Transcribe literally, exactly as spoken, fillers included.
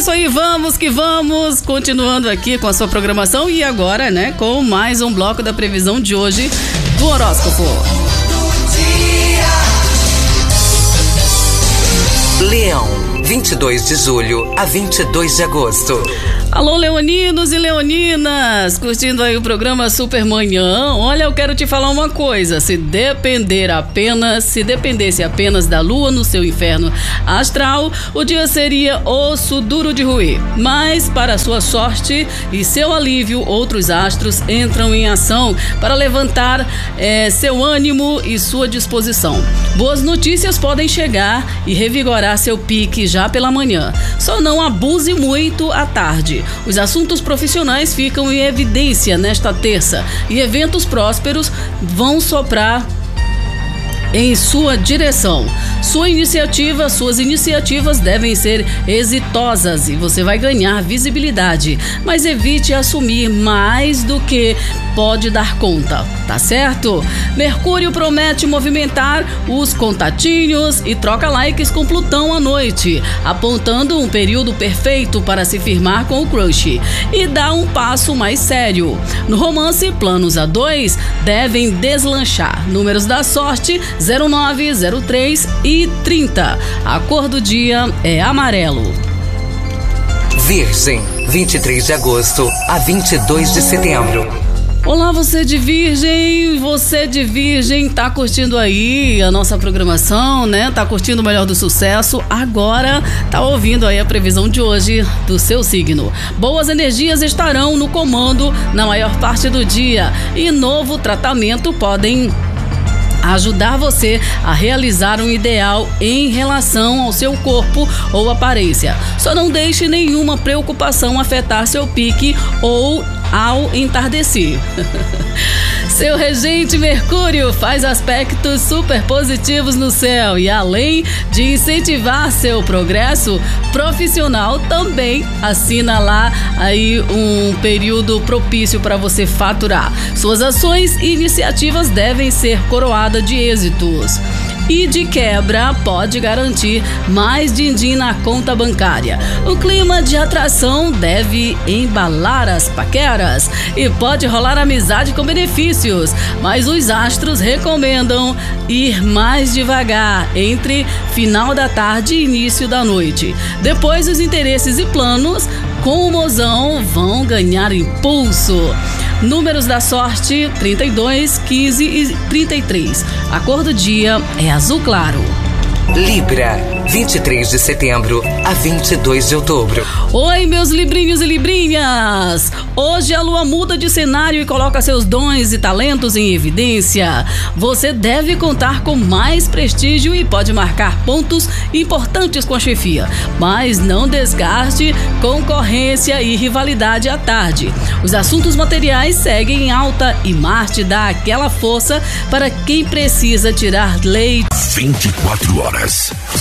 isso aí, vamos que vamos, continuando aqui com a sua programação e agora, né, com mais um bloco da previsão de hoje do horóscopo. Leão, vinte e dois de julho a vinte e dois de agosto. Alô, leoninos e leoninas, curtindo aí o programa Supermanhã. Olha, eu quero te falar uma coisa, se depender apenas, se dependesse apenas da lua no seu inferno astral, o dia seria osso duro de roer. Mas, para sua sorte e seu alívio, outros astros entram em ação para levantar é, seu ânimo e sua disposição. Boas notícias podem chegar e revigorar seu pique já pela manhã. Só não abuse muito à tarde. Os assuntos profissionais ficam em evidência nesta terça e eventos prósperos vão soprar em sua direção. Sua iniciativa, suas iniciativas devem ser exitosas e você vai ganhar visibilidade, mas evite assumir mais do que pode dar conta, tá certo? Mercúrio promete movimentar os contatinhos e troca likes com Plutão à noite, apontando um período perfeito para se firmar com o crush e dar um passo mais sério. No romance, planos a dois devem deslanchar. Números da sorte: zero nove, zero três e trinta. A cor do dia é amarelo. Virgem, vinte e três de agosto a vinte e dois de setembro. Olá, você de Virgem, você de Virgem, tá curtindo aí a nossa programação, né? Tá curtindo o melhor do sucesso, agora tá ouvindo aí a previsão de hoje do seu signo. Boas energias estarão no comando na maior parte do dia e novo tratamento podem ajudar você a realizar um ideal em relação ao seu corpo ou aparência. Só não deixe nenhuma preocupação afetar seu pique ou ao entardecer. Seu regente Mercúrio faz aspectos super positivos no céu e, além de incentivar seu progresso profissional, também assina lá aí um período propício para você faturar. Suas ações e iniciativas devem ser coroadas de êxitos. E de quebra pode garantir mais din-din na conta bancária. O clima de atração deve embalar as paqueras e pode rolar amizade com benefícios, mas os astros recomendam ir mais devagar entre final da tarde e início da noite. Depois, os interesses e planos com o mozão vão ganhar impulso. Números da sorte: trinta e dois, quinze e trinta e três. A cor do dia é azul claro. Libra, vinte e três de setembro a vinte e dois de outubro. Oi, meus librinhos e librinhas! Hoje a lua muda de cenário e coloca seus dons e talentos em evidência. Você deve contar com mais prestígio e pode marcar pontos importantes com a chefia, mas não desgaste concorrência e rivalidade à tarde. Os assuntos materiais seguem em alta e Marte dá aquela força para quem precisa tirar leite. vinte e quatro horas